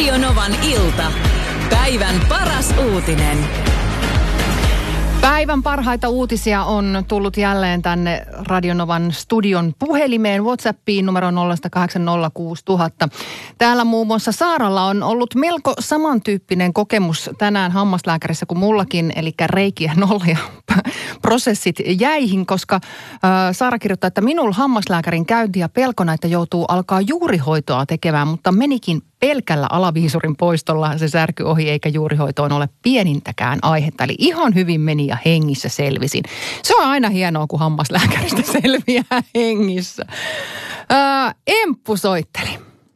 Radio Novan ilta. Päivän paras uutinen. Päivän parhaita uutisia on tullut jälleen tänne Radio Novan studion puhelimeen WhatsAppiin numero 0806000. Täällä muun muassa Saaralla on ollut melko samantyyppinen kokemus tänään hammaslääkärissä kuin mullakin, eli reikiä nolla ja prosessit jäihin, koska Saara kirjoittaa, että minulla hammaslääkärin käynti ja pelkona, että joutuu alkaa juurihoitoa tekemään, mutta menikin pelkällä alaviisurin poistolla se särky ohi, eikä juurihoitoon ole pienintäkään aihetta. Eli ihan hyvin meni ja hengissä selvisin. Se on aina hienoa, kun hammaslääkäristä selviää hengissä. Emppu soitteli.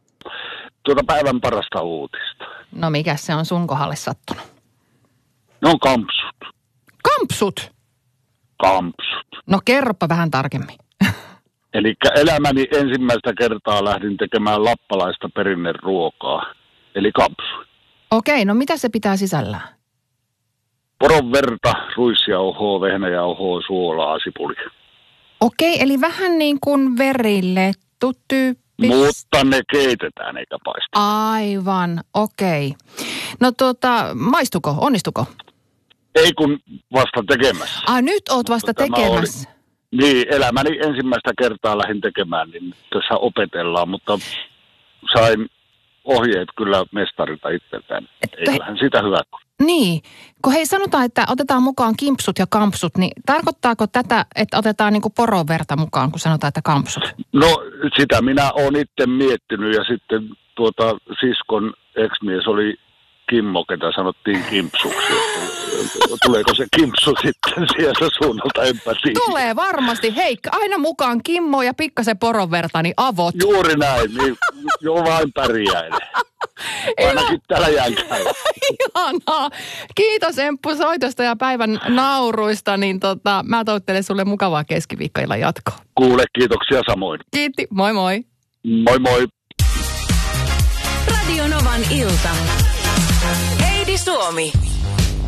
Päivän parasta uutista. No mikä se on sun kohdalle sattunut? Ne on kampsut. Kampsut? Kampsut. No kerropa vähän tarkemmin. Eli elämäni ensimmäistä kertaa lähdin tekemään lappalaista perinneruokaa, eli kampsu. Okei, no mitä se pitää sisällään? Poron verta, ruisjauhoa, vehnäjauhoa, suolaa, sipulia. Okei, eli vähän niin kuin verilettu tyyppistä. Mutta ne keitetään eikä paisteta. Aivan, okei. No maistuko, onnistuko? Ei kun vasta tekemässä. Nyt oot vasta tekemässä. Niin, elämäni ensimmäistä kertaa lähdin tekemään, niin tässä opetellaan, mutta sain ohjeet kyllä mestarilta itseltään. Eiköhän sitä hyvä. Niin, kun hei sanotaan, että otetaan mukaan kimpsut ja kampsut, niin tarkoittaako tätä, että otetaan niinku poronverta mukaan, kun sanotaan, että kampsut? No sitä minä olen itse miettinyt ja sitten siskon ex-mies oli Kimmo, ketä sanottiin kimpsuksi. Tuleeko se kimpsu sitten sieltä suunnalta, enpä tiedä. Tulee varmasti. Hei, aina mukaan Kimmo ja pikkasen poronverta, niin avot. Juuri näin, niin jo vain pärjäilee. Ainakin tällä jälkeen. Ihanaa. Kiitos Emppu soitosta ja päivän nauruista, niin mä toivottelen sulle mukavaa keskiviikkoilla jatkoa. Kuule, kiitoksia samoin. Kiitti, moi moi. Moi moi. Radio Novan ilta. Heidi Suomi.